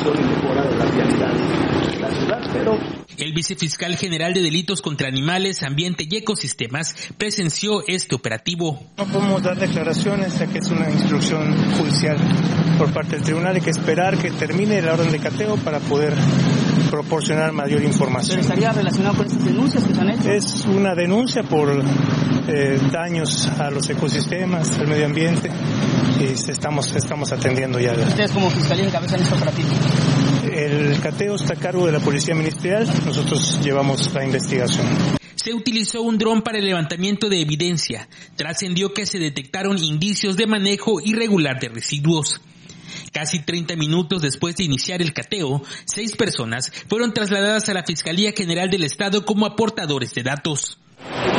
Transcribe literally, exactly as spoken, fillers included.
circulación y mejora de la vialidad de la ciudad, pero... El vicefiscal general de Delitos contra Animales, Ambiente y Ecosistemas presenció este operativo. No podemos dar declaraciones, ya que es una instrucción judicial por parte del tribunal. Hay que esperar que termine la orden de cateo para poder proporcionar mayor información. ¿Pero estaría relacionado con estas denuncias que se han hecho? Es una denuncia por eh, daños a los ecosistemas, al medio ambiente, y estamos, estamos atendiendo ya. ¿Ustedes como fiscalía encabezan este operativo? El cateo está a cargo de la Policía Ministerial, nosotros llevamos la investigación. Se utilizó un dron para el levantamiento de evidencia. Trascendió que se detectaron indicios de manejo irregular de residuos. Casi treinta minutos después de iniciar el cateo, seis personas fueron trasladadas a la Fiscalía General del Estado como aportadores de datos.